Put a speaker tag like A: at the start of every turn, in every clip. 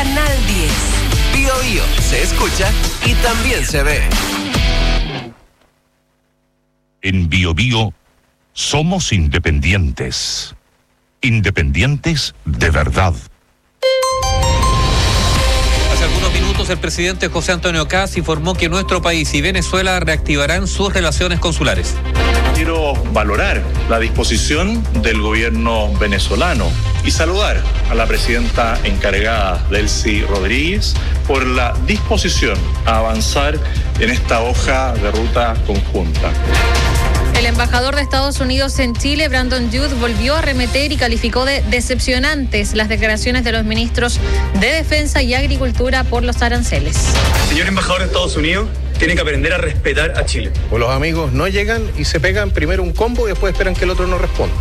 A: Canal 10. Bío Bío se escucha y también se ve.
B: En Bío Bío somos independientes. Independientes de verdad.
C: Hace algunos minutos el presidente José Antonio Kast informó que nuestro país y Venezuela reactivarán sus relaciones consulares.
D: Quiero valorar la disposición del gobierno venezolano y saludar a la presidenta encargada, Delcy Rodríguez, por la disposición a avanzar en esta hoja de ruta conjunta.
E: El embajador de Estados Unidos en Chile, Brandon Youth, volvió a arremeter y calificó de decepcionantes las declaraciones de los ministros de Defensa y Agricultura por los aranceles.
F: Señor embajador de Estados Unidos, tiene que aprender a respetar a Chile.
G: Pues los amigos no llegan y se pegan primero un combo y después esperan que el otro no responda.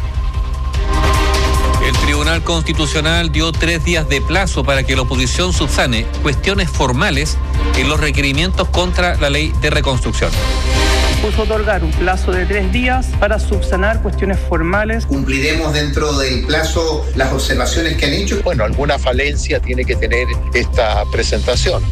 C: El Tribunal Constitucional dio 3 días de plazo para que la oposición subsane cuestiones formales en los requerimientos contra la ley de reconstrucción.
H: Puso otorgar un plazo de 3 días para subsanar cuestiones formales.
I: Cumpliremos dentro del plazo las observaciones que han hecho.
J: Bueno, alguna falencia tiene que tener esta presentación.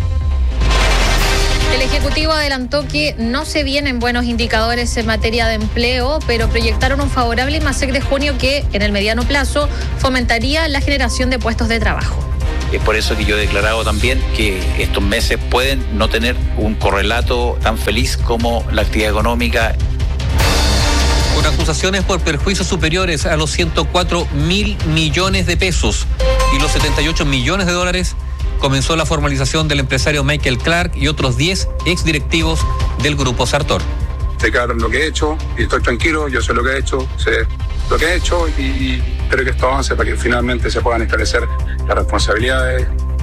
E: El Ejecutivo adelantó que no se vienen buenos indicadores en materia de empleo, pero proyectaron un favorable IMASEC de junio que, en el mediano plazo, fomentaría la generación de puestos de trabajo.
K: Es por eso que yo he declarado también que estos meses pueden no tener un correlato tan feliz como la actividad económica.
C: Con acusaciones por perjuicios superiores a los 104.000 millones de pesos y los 78 millones de dólares, comenzó la formalización del empresario Michael Clark y otros 10 exdirectivos del Grupo Sartor.
L: Sé claro lo que he hecho y estoy tranquilo, yo sé lo que he hecho, sé lo que he hecho y espero que esto avance para que finalmente se puedan esclarecer las responsabilidades.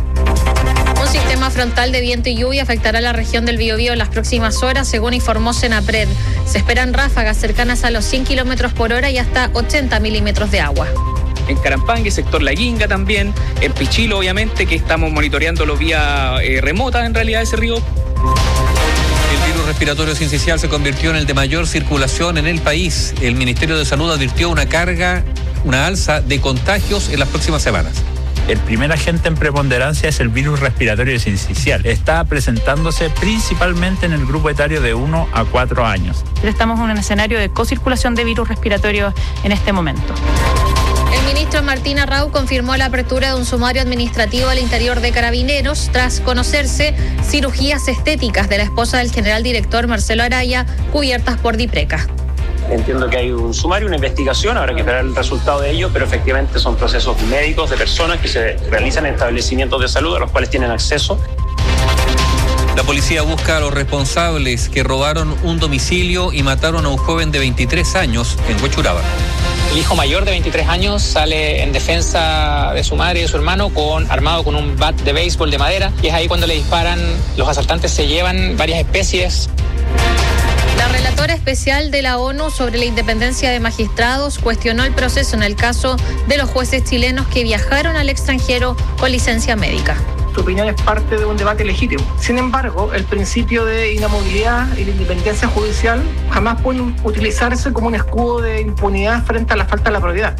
E: Un sistema frontal de viento y lluvia afectará a la región del Biobío en las próximas horas, según informó Senapred. Se esperan ráfagas cercanas a los 100 kilómetros por hora y hasta 80 milímetros de agua.
M: En Carampangue, sector La Guinga también, en Pichilo obviamente, que estamos monitoreándolo vía remota en realidad ese río.
C: El virus respiratorio sincicial se convirtió en el de mayor circulación en el país. El Ministerio de Salud advirtió una alza de contagios en las próximas semanas.
N: El primer agente en preponderancia es el virus respiratorio sincicial. Está presentándose principalmente en el grupo etario de 1 a 4 años.
O: Estamos en un escenario de cocirculación de virus respiratorio en este momento.
E: El ministro Martín Arrau confirmó la apertura de un sumario administrativo al interior de Carabineros tras conocerse cirugías estéticas de la esposa del general director Marcelo Araya cubiertas por DIPRECA.
P: Entiendo que hay un sumario, una investigación, habrá que esperar el resultado de ello, pero efectivamente son procesos médicos de personas que se realizan en establecimientos de salud a los cuales tienen acceso.
C: La policía busca a los responsables que robaron un domicilio y mataron a un joven de 23 años en Huechuraba.
Q: El hijo mayor de 23 años sale en defensa de su madre y de su hermano armado con un bat de béisbol de madera, y es ahí cuando le disparan. Los asaltantes se llevan varias especies.
E: La relatora especial de la ONU sobre la independencia de magistrados cuestionó el proceso en el caso de los jueces chilenos que viajaron al extranjero con licencia médica.
H: Su opinión es parte de un debate legítimo. Sin embargo, el principio de inamovilidad y la independencia judicial jamás pueden utilizarse como un escudo de impunidad frente a la falta de la probidad.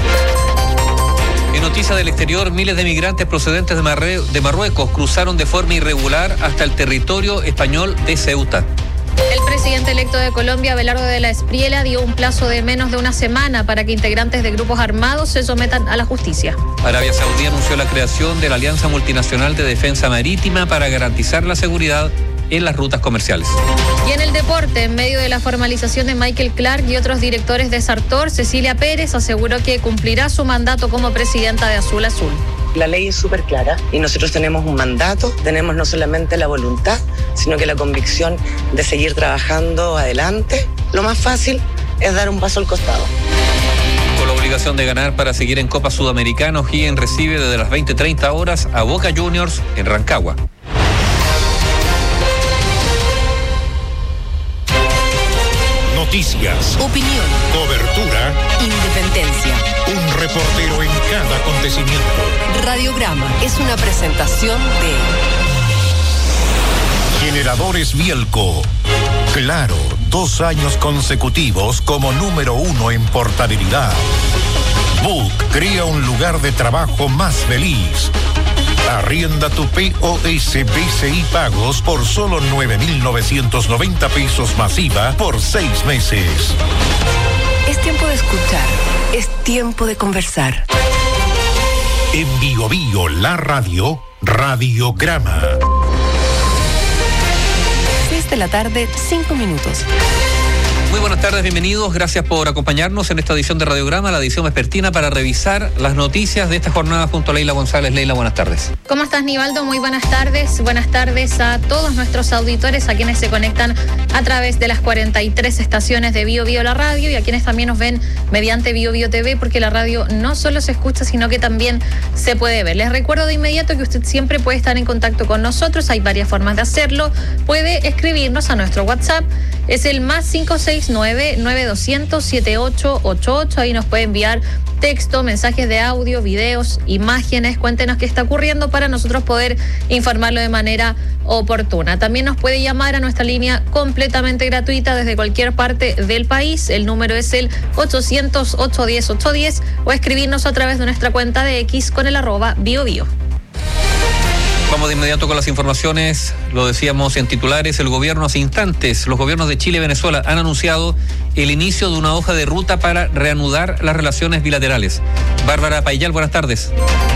C: En noticias del exterior, miles de migrantes procedentes de Marruecos cruzaron de forma irregular hasta el territorio español de Ceuta.
E: El presidente electo de Colombia, Abelardo de la Espriella, dio un plazo de menos de una semana para que integrantes de grupos armados se sometan a la justicia.
C: Arabia Saudí anunció la creación de la Alianza Multinacional de Defensa Marítima para garantizar la seguridad en las rutas comerciales.
E: Y en el deporte, en medio de la formalización de Michael Clark y otros directores de Sartor, Cecilia Pérez aseguró que cumplirá su mandato como presidenta de Azul Azul.
R: La ley es súper clara y nosotros tenemos un mandato, tenemos no solamente la voluntad, sino que la convicción de seguir trabajando adelante. Lo más fácil es dar un paso al costado.
C: Con la obligación de ganar para seguir en Copa Sudamericana, O'Higgins recibe desde las 20:30 horas a Boca Juniors en Rancagua.
B: Noticias,
A: opinión,
B: cobertura,
A: independencia.
B: Un reportero en cada acontecimiento.
A: Radiograma es una presentación de
B: Generadores Bielco. Claro, 2 años consecutivos como número 1 en portabilidad. Book crea un lugar de trabajo más feliz. Arrienda tu POS BCI Pagos por solo 9.990 pesos masiva por 6 meses.
S: Es tiempo de escuchar. Es tiempo de conversar.
B: En Bio Bio, la radio, Radiograma.
S: 6 de la tarde, 5 minutos.
C: Muy buenas tardes, bienvenidos. Gracias por acompañarnos en esta edición de Radiograma, la edición vespertina para revisar las noticias de esta jornada junto a Leila González. Leila, buenas tardes.
E: ¿Cómo estás, Nivaldo? Muy buenas tardes. Buenas tardes a todos nuestros auditores, a quienes se conectan a través de las 43 estaciones de Bio Bio, la radio, y a quienes también nos ven mediante Bio Bio TV, porque la radio no solo se escucha, sino que también se puede ver. Les recuerdo de inmediato que usted siempre puede estar en contacto con nosotros. Hay varias formas de hacerlo. Puede escribirnos a nuestro WhatsApp. Es el más 569-9200-7888. Ahí nos puede enviar texto, mensajes de audio, videos, imágenes. Cuéntenos qué está ocurriendo para nosotros poder informarlo de manera oportuna. También nos puede llamar a nuestra línea completamente gratuita desde cualquier parte del país. El número es el 800-810-810 o escribirnos a través de nuestra cuenta de X con el @BioBio.
C: Vamos de inmediato con las informaciones. Lo decíamos en titulares, el gobierno hace instantes, los gobiernos de Chile y Venezuela han anunciado el inicio de una hoja de ruta para reanudar las relaciones bilaterales. Bárbara Payal, buenas tardes.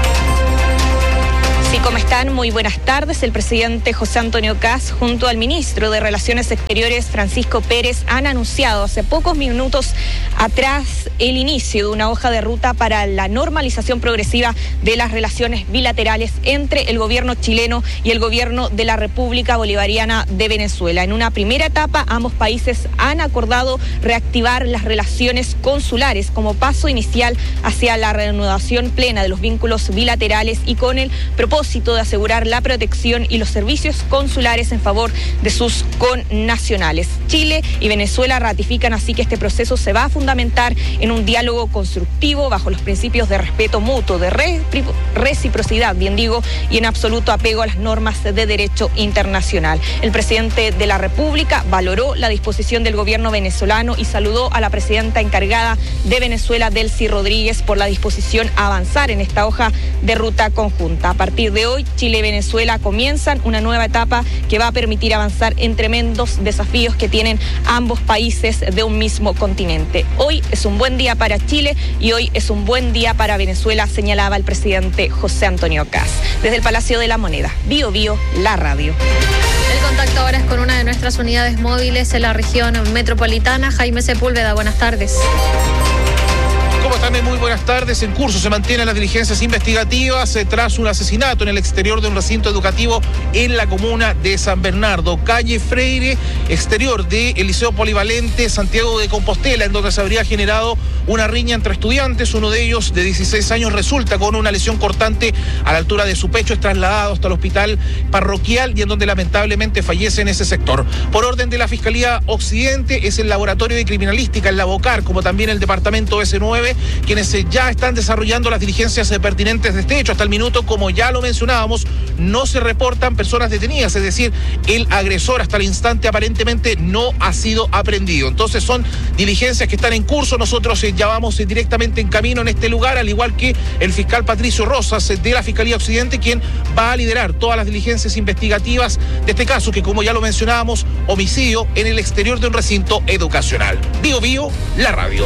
T: Sí, ¿cómo están? Muy buenas tardes. El presidente José Antonio Kast junto al ministro de Relaciones Exteriores Francisco Pérez han anunciado hace pocos minutos atrás el inicio de una hoja de ruta para la normalización progresiva de las relaciones bilaterales entre el gobierno chileno y el gobierno de la República Bolivariana de Venezuela. En una primera etapa, ambos países han acordado reactivar las relaciones consulares como paso inicial hacia la reanudación plena de los vínculos bilaterales y con el propósito de asegurar la protección y los servicios consulares en favor de sus connacionales. Chile y Venezuela ratifican así que este proceso se va a fundamentar en un diálogo constructivo bajo los principios de respeto mutuo, de reciprocidad, bien digo, y en absoluto apego a las normas de derecho internacional. El presidente de la República valoró la disposición del gobierno venezolano y saludó a la presidenta encargada de Venezuela, Delcy Rodríguez, por la disposición a avanzar en esta hoja de ruta conjunta. A partir de hoy, Chile y Venezuela comienzan una nueva etapa que va a permitir avanzar en tremendos desafíos que tienen ambos países de un mismo continente. Hoy es un buen día para Chile y hoy es un buen día para Venezuela, señalaba el presidente José Antonio Kast. Desde el Palacio de la Moneda, Bio Bio, la radio.
E: El contacto ahora es con una de nuestras unidades móviles en la región metropolitana. Jaime Sepúlveda, buenas tardes.
U: ¿Cómo están? Muy buenas tardes. En curso se mantienen las diligencias investigativas tras un asesinato en el exterior de un recinto educativo en la comuna de San Bernardo. Calle Freire, exterior del Liceo Polivalente Santiago de Compostela, en donde se habría generado una riña entre estudiantes. Uno de ellos, de 16 años, resulta con una lesión cortante a la altura de su pecho. Es trasladado hasta el hospital parroquial y en donde lamentablemente fallece en ese sector. Por orden de la Fiscalía Occidente, es el Laboratorio de Criminalística, el Labocar, como también el Departamento S9, quienes ya están desarrollando las diligencias pertinentes de este hecho. Hasta el minuto, como ya lo mencionábamos, no se reportan personas detenidas, es decir, el agresor hasta el instante aparentemente no ha sido aprehendido. Entonces son diligencias que están en curso. Nosotros ya vamos directamente en camino en este lugar, al igual que el fiscal Patricio Rosas de la Fiscalía Occidente, quien va a liderar todas las diligencias investigativas de este caso, que como ya lo mencionábamos, homicidio en el exterior de un recinto educacional. Bio Bio, la radio.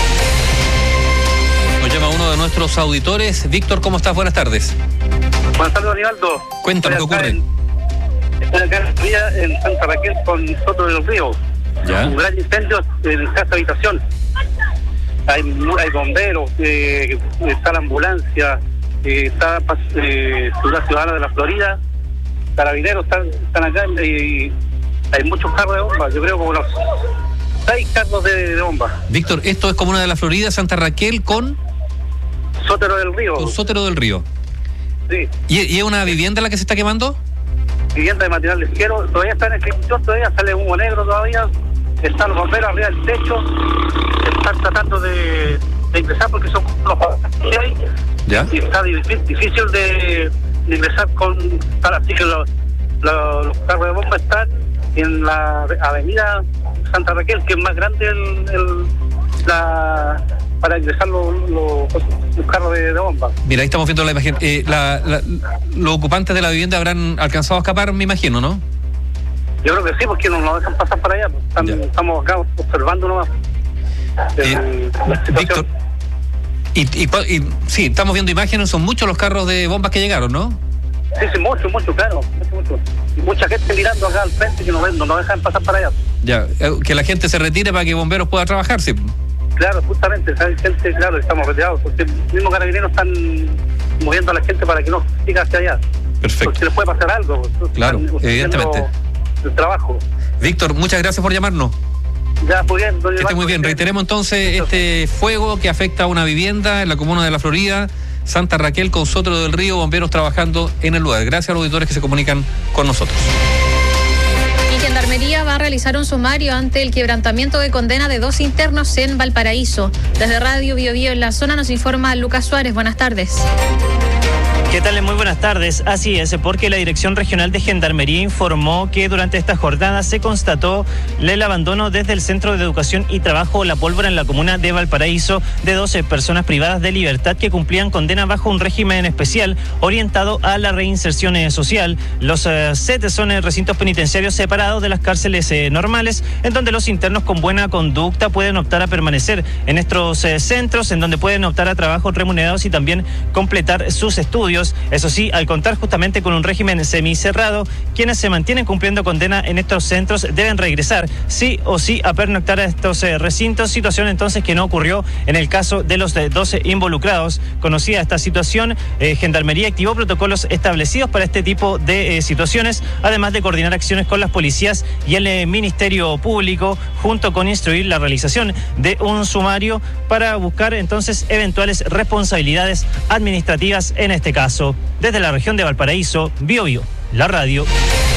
C: Nos llama uno de nuestros auditores. Víctor, ¿cómo estás? Buenas tardes.
V: Buenas tardes, Aníbaldo.
C: Cuéntanos qué ocurre.
V: Estoy acá en Santa Raquel con Soto del Río.
C: ¿Ya?
V: Un gran incendio en casa habitación. Hay bomberos, está la ambulancia, está Seguridad Ciudadana de la Florida, carabineros están acá y hay muchos carros de bomba. Yo creo como unos 6 carros de bomba.
C: Víctor, esto es comuna de la Florida, Santa Raquel con
V: Sotero del Río.
C: Con Sotero del Río.
V: Sí.
C: ¿Y es una vivienda la que se está quemando?
V: Vivienda de material ligero, todavía está en el extintor, todavía sale humo negro todavía, están los bomberos arriba del techo, están tratando de ingresar porque son los que hay.
C: ¿Ya?
V: Y está difícil de ingresar así que los carros de bomba están en la avenida Santa Raquel, que es más grande para ingresar los carros de bomba.
C: Mira, ahí estamos viendo la imagen. Los ocupantes de la vivienda habrán alcanzado a escapar, me imagino, ¿no?
V: Yo creo que sí, porque no nos dejan pasar para allá. Estamos acá observando nomás.
C: Víctor, y sí, estamos viendo imágenes, son muchos los carros de bombas que llegaron, ¿no?
V: Sí, mucho, claro. Mucho. Y mucha gente mirando acá al frente que no nos dejan pasar para allá.
C: Ya, que la gente se retire para que bomberos pueda trabajar, sí.
V: Claro, justamente, hay gente, claro, estamos retirados, porque los mismos carabineros están moviendo a la gente para que no siga hacia allá.
C: Perfecto.
V: Porque les puede pasar algo.
C: Claro, evidentemente.
V: El trabajo.
C: Víctor, muchas gracias por llamarnos.
V: Ya, muy bien.
C: Que esté muy bien. Reiteremos entonces este fuego que afecta a una vivienda en la comuna de La Florida, Santa Raquel con Sotero del Río, bomberos trabajando en el lugar. Gracias a los auditores que se comunican con nosotros.
E: Y Gendarmería va a realizar un sumario ante el quebrantamiento de condena de 2 internos en Valparaíso. Desde Radio Bio Bio en la zona nos informa Lucas Suárez. Buenas tardes.
D: ¿Qué tal? Muy buenas tardes. Así es, porque la Dirección Regional de Gendarmería informó que durante esta jornada se constató el abandono desde el Centro de Educación y Trabajo La Pólvora en la comuna de Valparaíso de 12 personas privadas de libertad que cumplían condena bajo un régimen especial orientado a la reinserción social. Los CET son recintos penitenciarios separados de las cárceles normales, en donde los internos con buena conducta pueden optar a permanecer en estos centros, en donde pueden optar a trabajos remunerados y también completar sus estudios. Eso sí, al contar justamente con un régimen semicerrado, quienes se mantienen cumpliendo condena en estos centros deben regresar sí o sí a pernoctar a estos recintos, situación entonces que no ocurrió en el caso de los 12 involucrados. Conocida esta situación, Gendarmería activó protocolos establecidos para este tipo de situaciones, además de coordinar acciones con las policías y el Ministerio Público, junto con instruir la realización de un sumario para buscar entonces eventuales responsabilidades administrativas en este caso. Desde la región de Valparaíso, Bio Bio, la radio.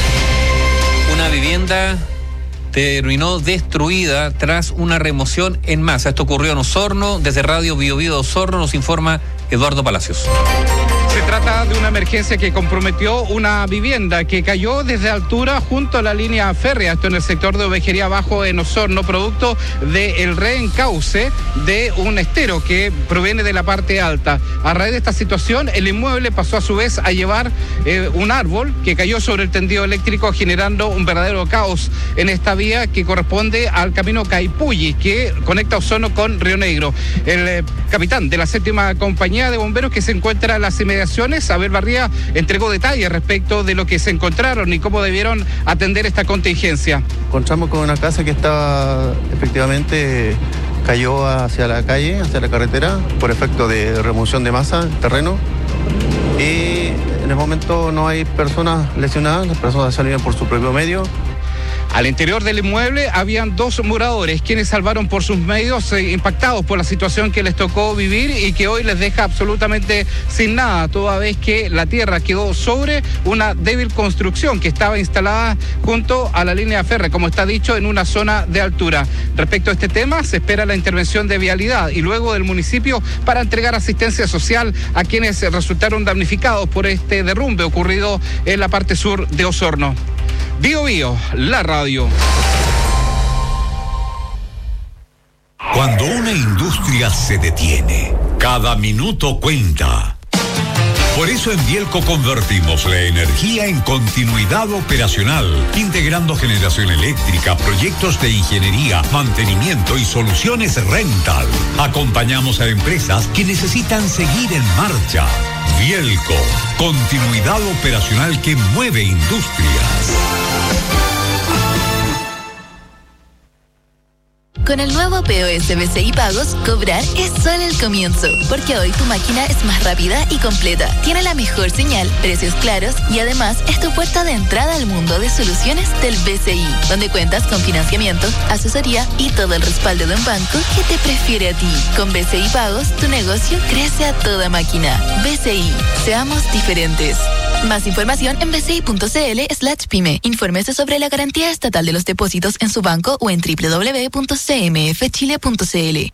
C: Una vivienda terminó destruida tras una remoción en masa. Esto ocurrió en Osorno. Desde Radio Bio Bio de Osorno nos informa Eduardo Palacios.
F: Se trata de una emergencia que comprometió una vivienda que cayó desde altura junto a la línea férrea, esto en el sector de Ovejería Bajo en Osorno, producto del reencauce de un estero que proviene de la parte alta. A raíz de esta situación, el inmueble pasó a su vez a llevar un árbol que cayó sobre el tendido eléctrico, generando un verdadero caos en esta vía que corresponde al camino Caipulli, que conecta Osorno con Río Negro. El capitán de la 7ª Compañía de Bomberos, que se encuentra en las inmediaciones, Abel Barría, entregó detalles respecto de lo que se encontraron y cómo debieron atender esta contingencia.
W: Encontramos con una casa que estaba efectivamente cayó hacia la calle, hacia la carretera, por efecto de remoción de masa en terreno. Y en el momento no hay personas lesionadas, las personas salieron por su propio medio.
F: Al interior del inmueble habían 2 moradores, quienes salvaron por sus medios, impactados por la situación que les tocó vivir y que hoy les deja absolutamente sin nada, toda vez que la tierra quedó sobre una débil construcción que estaba instalada junto a la línea férrea, como está dicho, en una zona de altura. Respecto a este tema, se espera la intervención de Vialidad y luego del municipio para entregar asistencia social a quienes resultaron damnificados por este derrumbe ocurrido en la parte sur de Osorno. Bio Bio, la radio.
B: Cuando una industria se detiene, cada minuto cuenta. Por eso en Bielco convertimos la energía en continuidad operacional, integrando generación eléctrica, proyectos de ingeniería, mantenimiento y soluciones rental. Acompañamos a empresas que necesitan seguir en marcha. Bielco, continuidad operacional que mueve industrias.
X: Con el nuevo POS BCI Pagos, cobrar es solo el comienzo, porque hoy tu máquina es más rápida y completa, tiene la mejor señal, precios claros y además es tu puerta de entrada al mundo de soluciones del BCI, donde cuentas con financiamiento, asesoría y todo el respaldo de un banco que te prefiere a ti. Con BCI Pagos, tu negocio crece a toda máquina. BCI, seamos diferentes. Más información en bci.cl/pyme. Infórmese sobre la garantía estatal de los depósitos en su banco o en www.cmfchile.cl.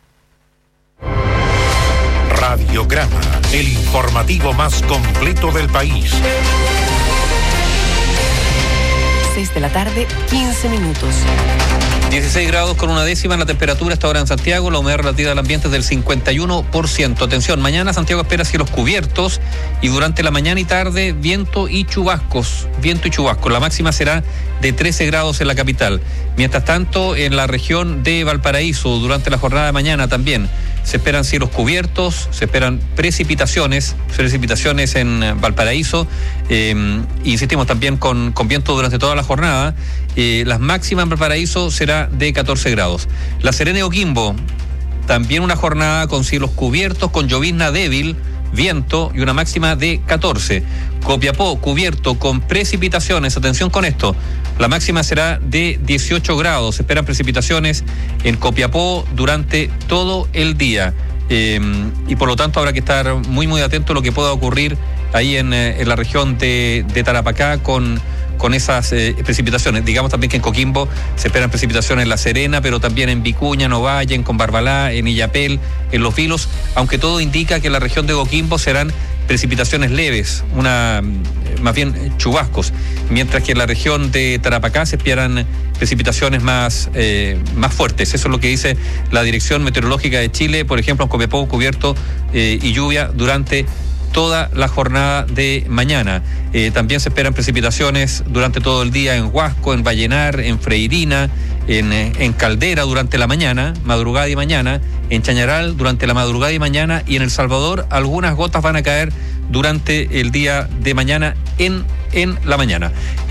B: Radiograma, el informativo más completo del país.
X: Se está
S: de la tarde, 15 minutos.
C: 16 grados con una décima en la temperatura esta hora en Santiago, la humedad relativa del ambiente es del 51%. Atención, mañana Santiago espera cielos cubiertos y durante la mañana y tarde viento y chubascos. La máxima será de 13 grados en la capital. Mientras tanto, en la región de Valparaíso, durante la jornada de mañana también se esperan cielos cubiertos, se esperan precipitaciones en Valparaíso, insistimos también con viento durante toda la jornada. Las máximas en Valparaíso será de 14 grados. La Serena y Coquimbo, también una jornada con cielos cubiertos, con llovizna débil, viento y una máxima de 14. Copiapó, cubierto con precipitaciones, atención con esto, la máxima será de 18 grados, se esperan precipitaciones en Copiapó durante todo el día. Y por lo tanto habrá que estar muy muy atento a lo que pueda ocurrir ahí en la región de Tarapacá con esas precipitaciones. Digamos también que en Coquimbo se esperan precipitaciones en La Serena, pero también en Vicuña, Novalle, en Combarbalá, en Illapel, en Los Vilos, aunque todo indica que en la región de Coquimbo serán precipitaciones leves, más bien chubascos, mientras que en la región de Tarapacá se esperan precipitaciones más fuertes. Eso es lo que dice la Dirección Meteorológica de Chile. Por ejemplo, en Copiapó, cubierto y lluvia durante toda la jornada de mañana. También se esperan precipitaciones durante todo el día en Huasco, en Vallenar, en Freirina, en Caldera durante la mañana, madrugada y mañana, en Chañaral durante la madrugada y mañana, y en El Salvador algunas gotas van a caer durante el día de mañana en la mañana.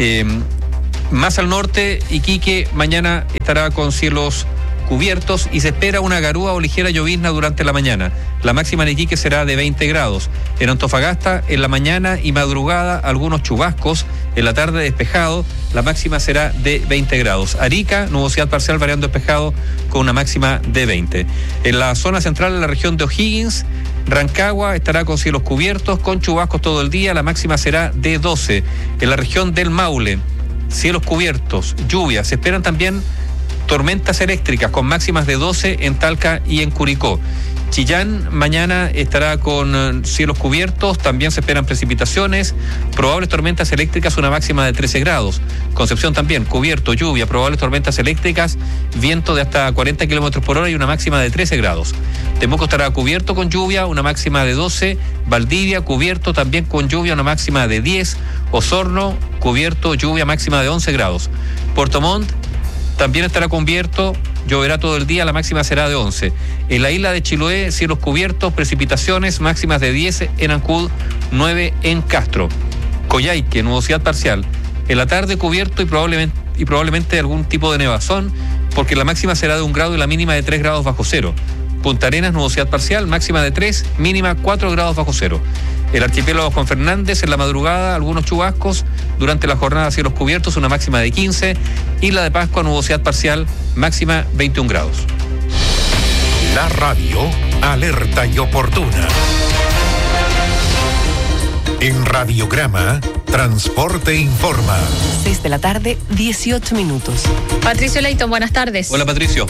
C: Más al norte, Iquique mañana estará con cielos cubiertos y se espera una garúa o ligera llovizna durante la mañana. La máxima en Iquique será de 20 grados. En Antofagasta, en la mañana y madrugada, algunos chubascos. En la tarde, despejado. La máxima será de 20 grados. Arica, nubosidad parcial variando despejado con una máxima de 20. En la zona central de la región de O'Higgins, Rancagua estará con cielos cubiertos, con chubascos todo el día. La máxima será de 12. En la región del Maule, cielos cubiertos, lluvias. Se esperan también tormentas eléctricas con máximas de 12 en Talca y en Curicó. Chillán mañana estará con cielos cubiertos, también se esperan precipitaciones, probables tormentas eléctricas, una máxima de 13 grados. Concepción también, cubierto, lluvia, probables tormentas eléctricas, viento de hasta 40 kilómetros por hora y una máxima de 13 grados. Temuco estará cubierto con lluvia, una máxima de 12. Valdivia, cubierto también con lluvia, una máxima de 10. Osorno, cubierto, lluvia, máxima de 11 grados. Puerto Montt también estará cubierto, lloverá todo el día, la máxima será de 11. En la isla de Chiloé, cielos cubiertos, precipitaciones, máximas de 10 en Ancud, 9 en Castro. Coyhaique, nubosidad parcial. En la tarde cubierto y probablemente algún tipo de nevazón, porque la máxima será de 1 grado y la mínima de 3 grados bajo cero. Punta Arenas, nubosidad parcial, máxima de 3, mínima 4 grados bajo cero. El archipiélago Juan Fernández, en la madrugada, algunos chubascos. Durante la jornada, cielos cubiertos, una máxima de 15. Isla de Pascua, nubosidad parcial, máxima 21 grados.
B: La radio, alerta y oportuna. En Radiograma, Transporte Informa.
S: 6 de la tarde, 18 minutos.
E: Patricio Leighton, buenas tardes.
C: Hola, Patricio.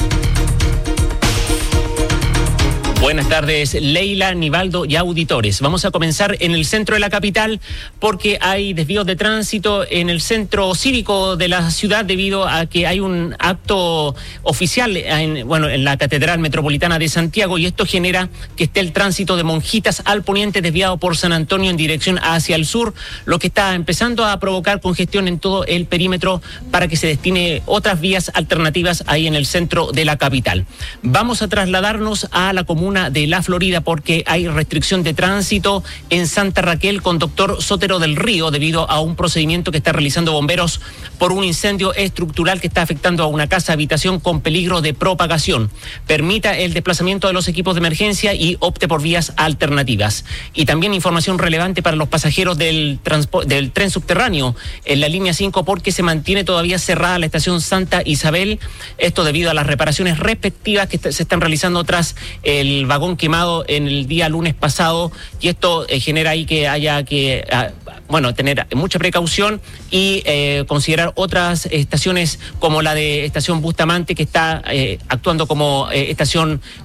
G: Buenas tardes, Leila, Nivaldo y auditores. Vamos a comenzar en el centro de la capital porque hay desvíos de tránsito en el centro cívico de la ciudad debido a que hay un acto oficial en la Catedral Metropolitana de Santiago, y esto genera que esté el tránsito de Monjitas al poniente desviado por San Antonio en dirección hacia el sur, lo que está empezando a provocar congestión en todo el perímetro para que se destine otras vías alternativas ahí en el centro de la capital. Vamos a trasladarnos a la comuna de La Florida porque hay restricción de tránsito en Santa Raquel con Doctor Sotero del Río debido a un procedimiento que está realizando bomberos por un incendio estructural que está afectando a una casa habitación con peligro de propagación. Permita el desplazamiento de los equipos de emergencia y opte por vías alternativas. Y también información relevante para los pasajeros del tren subterráneo en la línea 5 porque se mantiene todavía cerrada la estación Santa Isabel, esto debido a las reparaciones respectivas que se están realizando tras el vagón quemado en el día lunes pasado, y esto genera ahí que haya que tener mucha precaución y considerar otras estaciones como la de estación Bustamante, que está actuando como estación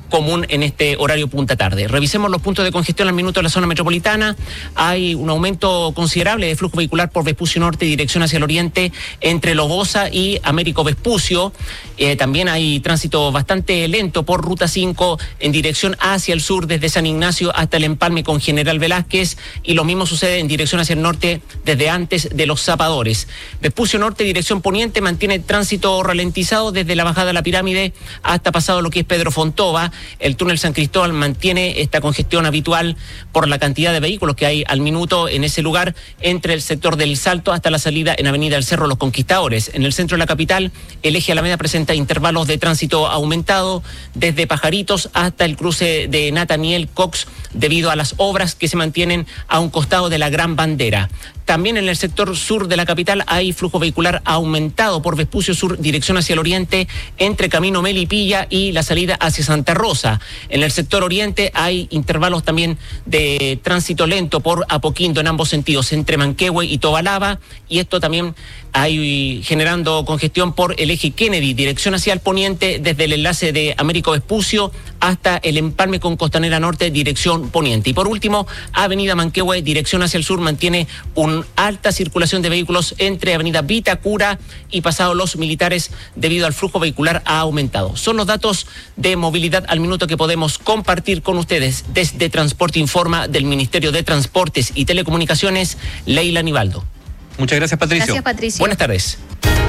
G: común en este horario punta tarde. Revisemos los puntos de congestión al minuto de la zona metropolitana. Hay un aumento considerable de flujo vehicular por Vespucio Norte, dirección hacia el oriente, entre Lobosa y Américo Vespucio. También hay tránsito bastante lento por Ruta 5 en dirección hacia el sur, desde San Ignacio hasta el empalme con General Velázquez, y lo mismo sucede en dirección hacia el norte desde antes de Los Zapadores. Vespucio Norte, dirección poniente, mantiene tránsito ralentizado desde la bajada de la Pirámide hasta pasado lo que es Pedro Fontova. El túnel San Cristóbal mantiene esta congestión habitual por la cantidad de vehículos que hay al minuto en ese lugar, entre el sector del Salto hasta la salida en Avenida del Cerro Los Conquistadores. En el centro de la capital, el eje Alameda presenta intervalos de tránsito aumentado desde Pajaritos hasta el cruce de Nathaniel Cox, debido a las obras que se mantienen a un costado de la Gran Bandera. También en el sector sur de la capital hay flujo vehicular aumentado por Vespucio Sur, dirección hacia el oriente, entre Camino Melipilla y la salida hacia Santa Rosa. En el sector oriente hay intervalos también de tránsito lento por Apoquindo en ambos sentidos, entre Manquehue y Tobalaba, y esto también hay generando congestión por el eje Kennedy, dirección hacia el poniente, desde el enlace de Américo Vespucio hasta el empalme con Costanera Norte, dirección poniente. Y por último, Avenida Manquehue, dirección hacia el sur, mantiene una alta circulación de vehículos entre Avenida Vitacura y Pasado Los Militares, debido al flujo vehicular ha aumentado. Son los datos de movilidad al minuto que podemos compartir con ustedes desde Transporte Informa del Ministerio de Transportes y Telecomunicaciones, Leila Nivaldo.
C: Muchas gracias, Patricio.
E: Gracias, Patricio.
G: Buenas tardes.